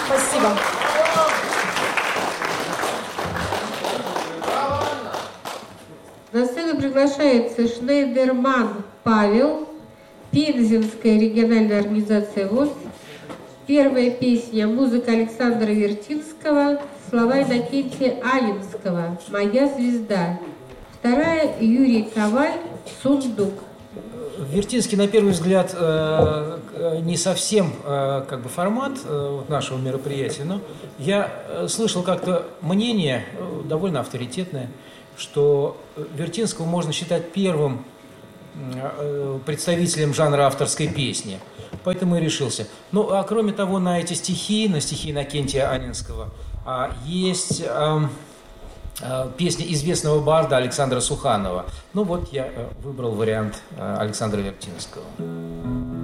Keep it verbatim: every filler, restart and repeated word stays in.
Спасибо. На сцену приглашается Шнейдерман Павел, Пензенская региональная организация ВОС. Первая песня — музыка Александра Вертинского, слова Иннокентия Анинского «Моя звезда». Вторая — Юрий Коваль, «Сундук». Вертинский, на первый взгляд, не совсем как бы формат нашего мероприятия, но я слышал как-то мнение, довольно авторитетное, что Вертинского можно считать первым представителем жанра авторской песни. Поэтому и решился. Ну, а кроме того, на эти стихи, на стихи Иннокентия Анинского, есть песня известного барда Александра Суханова. Ну вот я выбрал вариант Александра Вертинского.